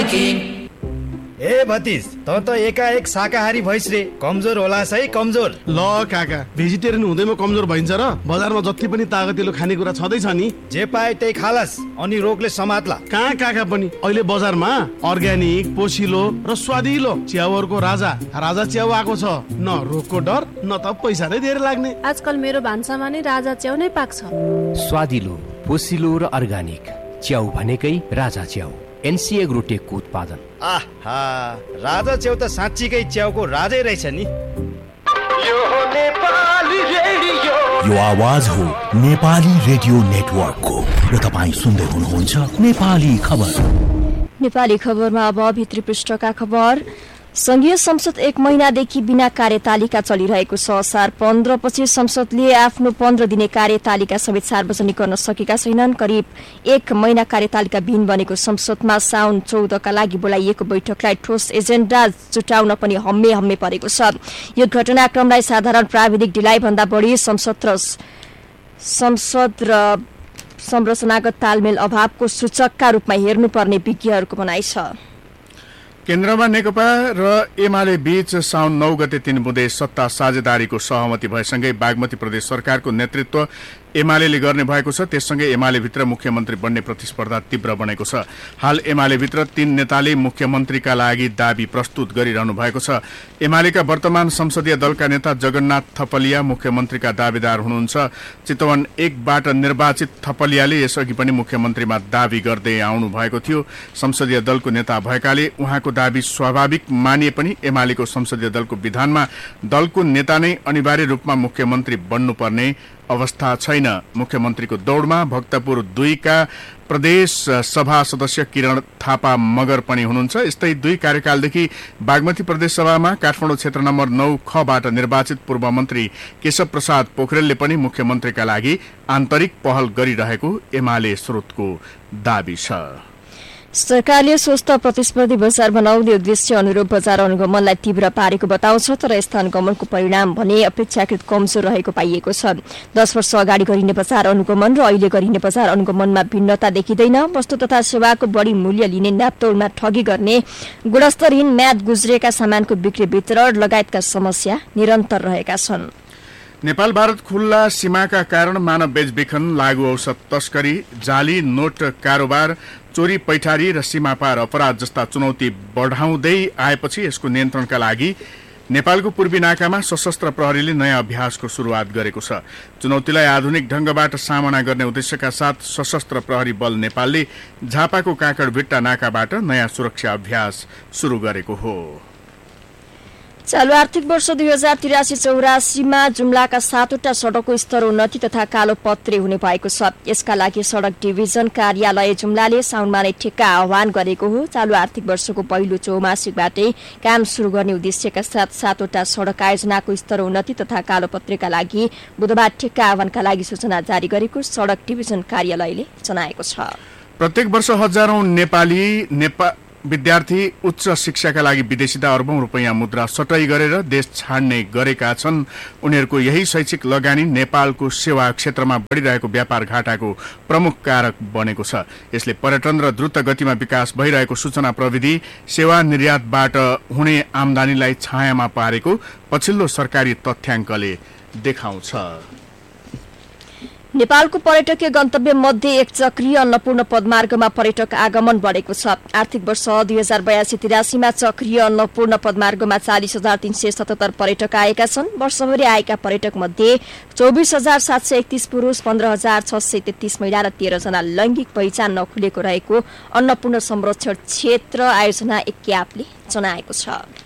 ए भतिज त एकाएक शाकाहारी भइस रे, कमजोर होला है कमजोर। ल काका, भेजिटेरियन हुँदैमा कमजोर भइन्छ र? बजारमा जति पनि तागतिलो खानेकुरा छँदैछ नि, जे पाए त्यही खालास अनि रोगले समात्ला। कहाँ काका पनि अहिले बजारमा अर्ग्यानिक, पोसिलो र स्वादिलो च्याउहरूको राजा च्याउ आएको छ। न रोगको डर न त पैसा नै धेरै लाग्ने। आजकल मेरो भान्सामा नै राजा च्याउ नै पाक्छ। स्वादिलो, पोसिलो र अर्ग्यानिक च्याउ भनेकै राजा च्याउ, एनसी एग्रोटेकको उत्पादन। आहा, राजा च्याउ त साँच्चीकै च्याउको राजै रहेछ नि। यो आवाज हो नेपाली रेडियो नेटवर्कको र तपाईँ सुन्दै हुनुहुन्छ नेपाली खबर। नेपाली खबरमा अब भित्री पृष्ठका खबर। संघीय संसद 1 महिनादेखि बिना कार्यतालिका चलिरहेको छ। असार 15 पछि संसदले आफ्नो 15 दिने कार्यतालिका समेत सार्वजनिक गर्न सकेका छैनन्। करिब 1 महिना कार्यतालिका विहीन बनेको संसदमा साउन 14 का लागि बोलाइएको बैठकलाई ठोस एजेन्डा जुटाउन पनि हम्मे परेको छ। यो घटनाक्रमलाई साधारण प्राविधिक ढिलाइ भन्दा बढी संसद र संरचनागत तालमेल अभावको सूचकका रूपमा हेर्नुपर्ने विज्ञहरूको भनाइ छ। केन्द्रमा नेकपा र एमाले बीच साउन 9 गते 3 बुँदे सत्ता साझेदारीको सहमति भएसँगै बागमती प्रदेश सरकारको नेतृत्व एमाले गर्ने भएको छ। त्यससँगै एमाले भित्र मुख्यमन्त्री बन्ने प्रतिस्पर्धा तीव्र बनेको छ। हाल एमाले भित्र 3 नेताले मुख्यमन्त्रीका लागि दाबी प्रस्तुत गरिरहनु भएको छ। एमालेका वर्तमान संसदीय दलका नेता जगन्नाथ थपलिया मुख्यमन्त्रीका दावेदार हुनुहुन्छ। चितवन 1 बाट निर्वाचित थपलियाले यसअघि पनि मुख्यमन्त्रीमा दाबी गर्दै आउनु भएको थियो। संसदीय दलको नेता भएकाले उहाँको दाबी स्वाभाविक मानिए पनि एमालेको संसदीय दलको विधानमा दलको नेता नै अनिवार्य रूपमा मुख्यमन्त्री बन्नुपर्ने अवस्था छैन। मुख्यमन्त्रीको दौडमा भक्तपुर 2 का प्रदेश सभा सदस्य किरण थापा मगर पनि हुनुहुन्छ। यस्तै 2 कार्यकालदेखि बागमती प्रदेश सभामा काठमाडौँ क्षेत्र नम्बर 9 ख बाट निर्वाचित पूर्व मन्त्री केशव प्रसाद पोखरेलले पनि मुख्यमन्त्रीका लागि आन्तरिक पहल गरिरहेको एमाले स्रोतको दाबी छ। सरकारले स्वस्थ प्रतिस्पर्धी बजार बनाउने उद्देश्य अनुरूप बजार अनुगमनलाई तीव्र पारेको बताउँछ, तर यस्ता अनुगमनको परिणाम भने अपेक्षाकृत कमजोर रहेको पाइएको छ। 10 वर्ष अगाडि गरिने बजार अनुगमन र अहिले गरिने बजार अनुगमनमा भिन्नता देखिँदैन। वस्तु तथा सेवाको बढी मूल्य लिने नापतोलमा ठगी गर्ने, गुणस्तरहीन म्याद गुज्रेका सामानको बिक्री वितरण लगायतका समस्या निरन्तर रहेका छन्। नेपाल भारत खुल्ला सीमाका कारण मानव बेचबिखन, लागू औषध तस्करी, जाली नोट कारोबार, चोरी पैठारी र सीमापार अपराध जस्ता चुनौती बढाउँदै आएपछि यसको नियन्त्रणका लागि नेपालको पूर्वी नाकामा सशस्त्र प्रहरीले नयाँ अभ्यासको सुरुवात गरेको छ। चुनौतीलाई आधुनिक ढंगबाट सामना गर्ने उद्देश्यका साथ सशस्त्र प्रहरी बल नेपालले झापाको काँकडभिट्टा नाकाबाट नयाँ सुरक्षा अभ्यास सुरु गरेको हो। चालू आर्थिक वर्ष 2083-84 मा जुम्लाका 7वटा सडकको स्तरोन्नति तथा कालोपत्रे हुने भएको छ। यसका लागि सडक डिभिजन कार्यालय जुम्लाले साउनमा नै ठेक्का आह्वान गरेको हो। चालू आर्थिक वर्षको पहिलो चौमासिकबाटै काम सुरु गर्ने उद्देश्यका साथ 7वटा सडक आयोजनाको स्तरोन्नति तथा कालोपत्रेका लागि बुधबार ठेक्का आह्वानका लागि सूचना जारी गरेको सडक डिभिजन कार्यालयले जनाएको छ। प्रत्येक वर्ष हजारौं नेपाली विद्यार्थी उच्च शिक्षाका लागि विदेशीदा अरबौं रुपैयाँ मुद्रा सटै गरेर देश छाड्ने गरेका छन्। उनीहरूको यही शैक्षिक लगानी नेपालको सेवा क्षेत्रमा बढिरहेको व्यापार घाटाको प्रमुख कारक बनेको छ। यसले पर्यटन र द्रुत गतिमा विकास भइरहेको सूचना प्रविधि सेवा निर्यातबाट हुने आमदानीलाई छायामा पारेको पछिल्लो सरकारी तथ्याङ्कले देखाउँछ। नेपालको पर्यटकीय गन्तव्य मध्ये एक चक्रीय अन्नपूर्ण पदमार्गमा पर्यटक आगमन बढेको छ। आर्थिक वर्ष 2082-83 मा चक्रीय अन्नपूर्ण पदमार्गमा 40,377 पर्यटक आएका छन्। वर्षभरि आएका पर्यटक मध्ये 24,731 पुरुष, 15,633 महिला र 13 जना लैंगिक पहिचान नखुलेको रहेको अन्नपूर्ण संरक्षण क्षेत्र आयोजना एकियापले जनाएको छ।